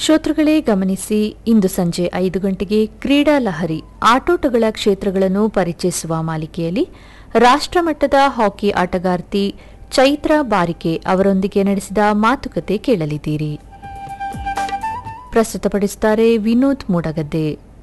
ಶ್ರೋತೃಗಳೇ ಗಮನಿಸಿ, ಇಂದು ಸಂಜೆ 5 ಗಂಟೆಗೆ ಕ್ರೀಡಾ ಲಹರಿ ಆಟೋಟಗಳ ಕ್ಷೇತ್ರಗಳನ್ನು ಪರಿಚಯಿಸುವ ಮಾಲಿಕೆಯಲ್ಲಿ ರಾಷ್ಟ್ರಮಟ್ಟದ ಹಾಕಿ ಆಟಗಾರ್ತಿ ಚೈತ್ರ ಬಾರಿಕೆ ಅವರೊಂದಿಗೆ ನಡೆಸಿದ ಮಾತುಕತೆ ಕೇಳಲಿದ್ದೀರಿ. ಪ್ರಸ್ತುತಪಡಿಸುತ್ತಾರೆ ವಿನೋದ್ ಮೂಡಗದ್ದೆ.